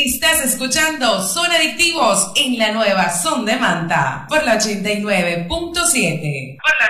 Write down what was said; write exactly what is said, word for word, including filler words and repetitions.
Estás escuchando Son Adictivos en la nueva Son de Manta por la ochenta y nueve punto siete. Por la